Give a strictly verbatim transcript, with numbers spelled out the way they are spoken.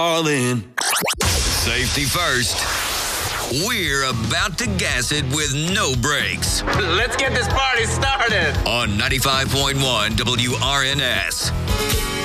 all in. Safety first. We're about to gas it with no brakes. Let's get this party started. On ninety-five point one W R N S.